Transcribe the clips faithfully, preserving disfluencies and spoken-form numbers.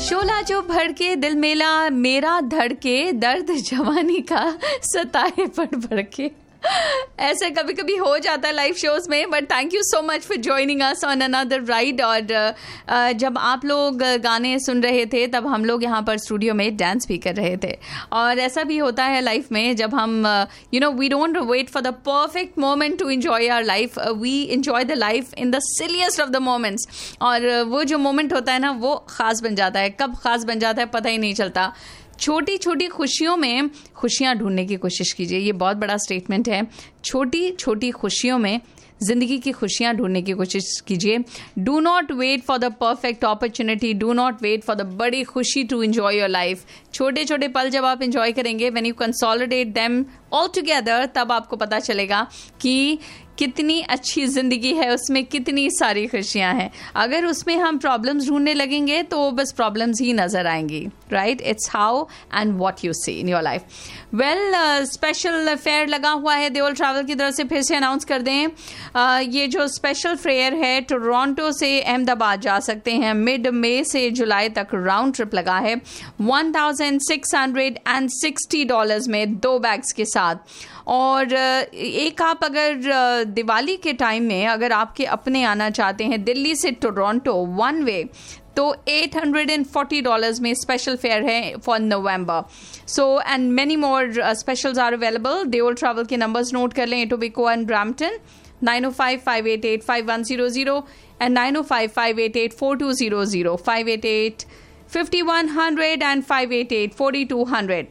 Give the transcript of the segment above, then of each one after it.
शोला जो भड़के दिल मेला मेरा धड़के दर्द जवानी का सताए पड़ भड़के. ऐसे कभी कभी हो जाता है लाइव शोज में. But thank you so much for joining us on another ride. और uh, जब आप लोग गाने सुन रहे थे तब हम लोग यहाँ पर स्टूडियो में डांस भी कर रहे थे. और ऐसा भी होता है लाइफ में जब हम you know we don't wait for the perfect moment to enjoy our life. We enjoy the life in the सिलियस्ट of the moments. और वो जो मोमेंट होता है ना वो खास बन जाता है. कब खास बन जाता है पता ही नहीं चलता. छोटी छोटी खुशियों में खुशियां ढूंढने की कोशिश कीजिए. ये बहुत बड़ा स्टेटमेंट है. छोटी छोटी खुशियों में जिंदगी की खुशियां ढूंढने की कोशिश कीजिए. Do not wait for the perfect opportunity. Do not wait for the बड़ी खुशी टू एंजॉय योर लाइफ. छोटे छोटे पल जब आप एंजॉय करेंगे, when you consolidate them all together, तब आपको पता चलेगा कि कितनी अच्छी जिंदगी है, उसमें कितनी सारी खुशियां हैं. अगर उसमें हम प्रॉब्लम्स ढूंढने लगेंगे तो बस प्रॉब्लम्स ही नजर आएंगी. Right, it's how and what you see in your life. Well, special fair लगा हुआ है देओल ट्रैवल की तरफ से. फिर से अनाउंस कर दें, uh, ये जो स्पेशल फेयर है टोरंटो से अहमदाबाद जा सकते हैं. मिड मई से जुलाई तक राउंड ट्रिप लगा है one thousand six hundred and sixty dollars में दो बैग्स के साथ. और एक आप अगर दिवाली के टाइम में अगर आपके अपने आना चाहते हैं दिल्ली से टोरंटो वन वे, तो एट हंड्रेड फोर्टी डॉलर्स में स्पेशल फेयर है for November. So and many more specials are available. Deol travel के नंबर्स नोट कर लें. एटोबिको and Brampton nine O five five eight eight five one zero zero and nine O five five eight eight four to zero zero, five eight eight fifty one hundred and five eight eight forty two hundred.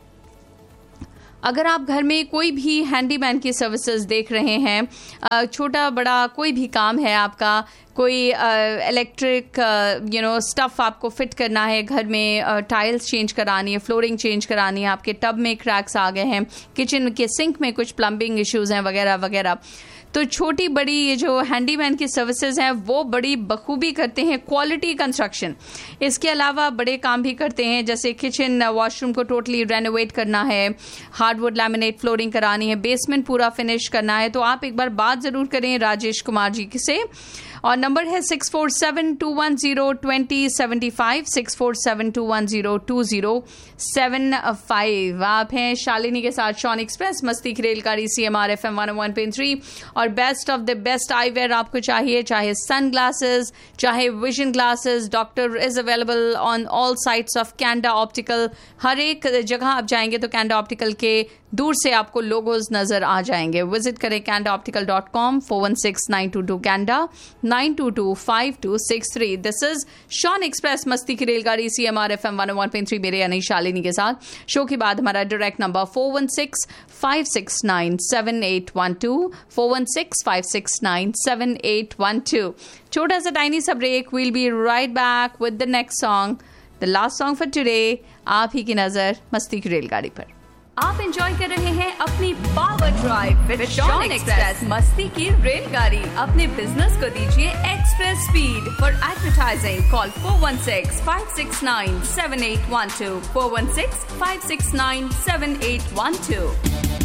अगर आप घर में कोई भी handyman की services देख रहे हैं, छोटा बड़ा कोई भी काम है आपका, कोई इलेक्ट्रिक यू नो स्टफ आपको फिट करना है घर में, टाइल्स चेंज करानी है, फ्लोरिंग चेंज करानी है, आपके टब में क्रैक्स आ गए हैं, किचन के सिंक में कुछ प्लम्बिंग इश्यूज हैं वगैरह वगैरह, तो छोटी बड़ी ये जो हैंडीमैन की सर्विसेज हैं वो बड़ी बखूबी करते हैं. Quality construction. इसके अलावा बड़े काम भी करते हैं, जैसे किचन वॉशरूम को टोटली रेनोवेट करना है, हार्डवुड लैमिनेट फ्लोरिंग करानी है, बेसमेंट पूरा फिनिश करना है. तो आप एक बार बात जरूर करें राजेश कुमार जी से. और नंबर है six four seven to one zero twenty seventy five, six four seven to one zero to zero seven five. आप हैं शालिनी के साथ शॉन एक्सप्रेस मस्ती की रेलगाड़ी C M R F M one one point three. और best of the best I where आपको चाहिए, चाहे सन ग्लासेस चाहे vision glasses. Doctor is available on all sites of कैंडा optical. हर एक जगह आप जाएंगे तो कैंडा ऑप्टिकल के दूर से आपको लोगोज नजर आ जाएंगे. विजिट करें कैंडा optical dot com. Four one six nine to to कैंडा nine to to five to six three. This is Shawn express मस्ती की रेलगाड़ी C M R F M one one point three. मेरे यानी शालिनी के साथ. शो के बाद हमारा direct number four one six five six nine seven eight one two, four one six five six nine seven eight one two. छोटा सा tiny सा break. We'll B right back with the next song, the last song for today. आप ही की नजर मस्ती की रेलगाड़ी पर. आप एंजॉय कर रहे हैं अपनी power drive with Shawn express मस्ती की रेलगाड़ी. अपने बिजनेस को दीजिए express speed. For advertising call four one six five six nine seven eight one two, four one six five six nine seven eight one two.